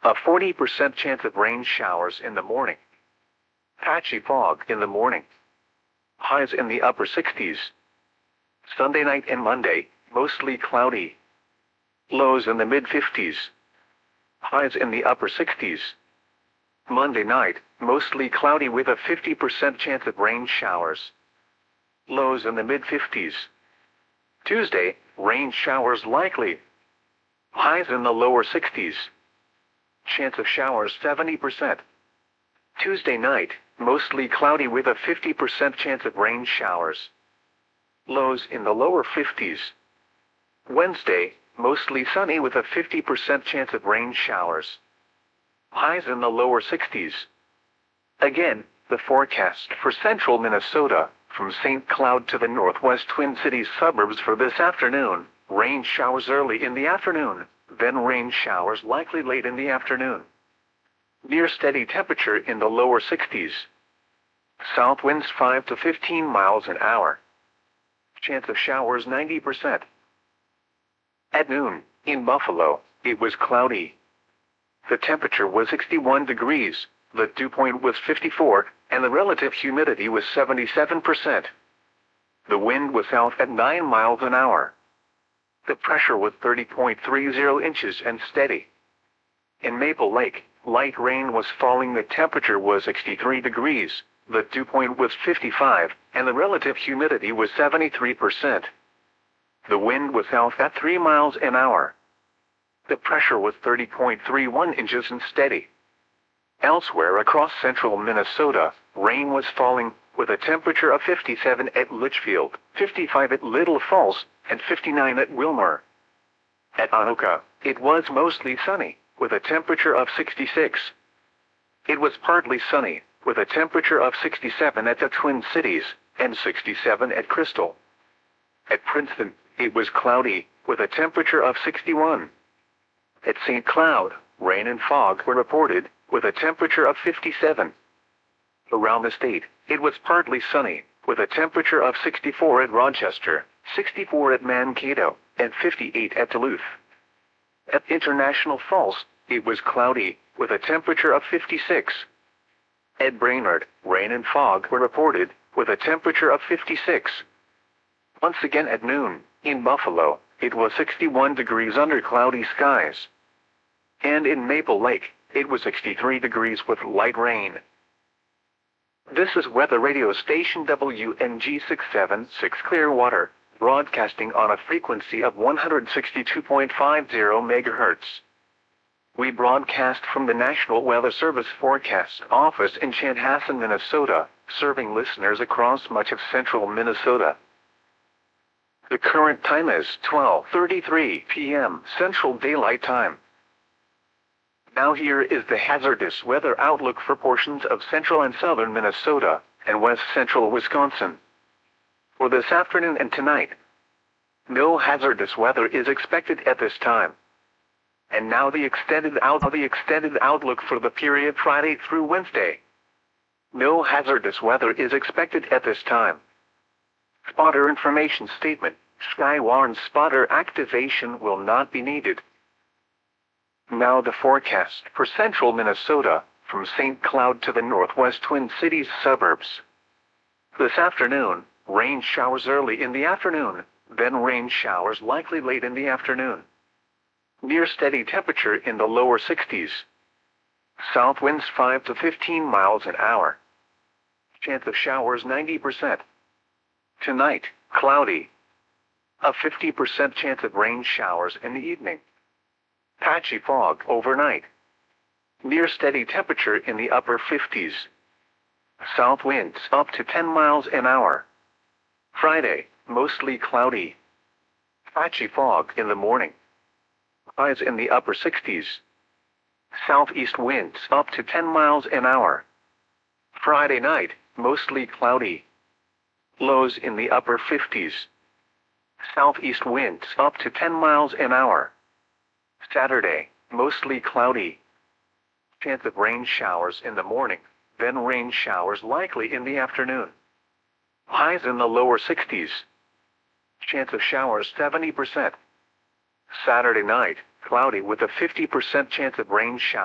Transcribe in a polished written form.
A 40% chance of rain showers in the morning. Patchy fog in the morning. Highs in the upper 60s. Sunday night and Monday, mostly cloudy. Lows in the mid-50s. Highs in the upper 60s. Monday night, mostly cloudy with a 50% chance of rain showers. Lows in the mid-50s. Tuesday, rain showers likely. Highs in the lower 60s. Chance of showers 70%. Tuesday night, mostly cloudy with a 50% chance of rain showers. Lows in the lower 50s. Wednesday, mostly sunny with a 50% chance of rain showers. Highs in the lower 60s. Again, the forecast for central Minnesota, from St. Cloud to the northwest Twin Cities suburbs for this afternoon. Rain showers early in the afternoon, then rain showers likely late in the afternoon. Near steady temperature in the lower 60s. South winds 5 to 15 miles an hour. Chance of showers 90%. At noon, in Buffalo, it was cloudy. The temperature was 61 degrees, the dew point was 54, and the relative humidity was 77%. The wind was south at 9 miles an hour. The pressure was 30.30 inches and steady. In Maple Lake, light rain was falling. The temperature was 63 degrees, the dew point was 55, and the relative humidity was 73%. The wind was south at 3 miles an hour. The pressure was 30.31 inches and steady. Elsewhere across central Minnesota, rain was falling, with a temperature of 57 at Litchfield, 55 at Little Falls, and 59 at Wilmer. At Anoka, it was mostly sunny, with a temperature of 66. It was partly sunny, with a temperature of 67 at the Twin Cities, and 67 at Crystal. At Princeton, it was cloudy, with a temperature of 61. At St. Cloud, rain and fog were reported, with a temperature of 57. Around the state, it was partly sunny, with a temperature of 64 at Rochester, 64 at Mankato, and 58 at Duluth. At International Falls, it was cloudy, with a temperature of 56. At Brainerd, rain and fog were reported, with a temperature of 56. Once again at noon, in Buffalo, it was 61 degrees under cloudy skies. And in Maple Lake, it was 63 degrees with light rain. This is weather radio station WNG 676 Clearwater, broadcasting on a frequency of 162.50 MHz. We broadcast from the National Weather Service Forecast Office in Chanhassen, Minnesota, serving listeners across much of central Minnesota. The current time is 12:33 p.m. Central Daylight Time. Now here is the hazardous weather outlook for portions of central and southern Minnesota, and west central Wisconsin. For this afternoon and tonight, no hazardous weather is expected at this time. And now the extended outlook for the period Friday through Wednesday. No hazardous weather is expected at this time. Spotter information statement: Skywarn spotter activation will not be needed. Now the forecast for central Minnesota, from St. Cloud to the northwest Twin Cities suburbs. This afternoon, rain showers early in the afternoon, then rain showers likely late in the afternoon. Near steady temperature in the lower 60s. South winds 5 to 15 miles an hour. Chance of showers 90%. Tonight, cloudy. A 50% chance of rain showers in the evening. Patchy fog overnight. Near steady temperature in the upper 50s. South winds up to 10 miles an hour. Friday, mostly cloudy. Patchy fog in the morning. Highs in the upper 60s. Southeast winds up to 10 miles an hour. Friday night, mostly cloudy. Lows in the upper 50s. Southeast winds up to 10 miles an hour. Saturday, mostly cloudy. Chance of rain showers in the morning, then rain showers likely in the afternoon. Highs in the lower 60s. Chance of showers 70%. Saturday night, cloudy with a 50% chance of rain showers.